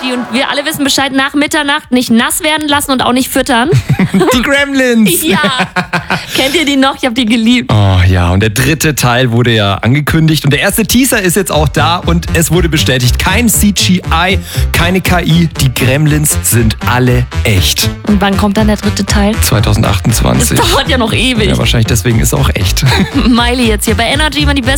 Energy und wir alle wissen Bescheid, nach Mitternacht nicht nass werden lassen und auch nicht füttern. Die Gremlins. Ja, kennt ihr die noch? Ich habe die geliebt. Oh ja, und der dritte Teil wurde ja angekündigt und der erste Teaser ist jetzt auch da und es wurde bestätigt, kein CGI, keine KI, die Gremlins sind alle echt. Und wann kommt dann der dritte Teil? 2028. Das dauert ja noch ewig. Ja, wahrscheinlich deswegen ist es auch echt. Miley jetzt hier bei Energy, immer die beste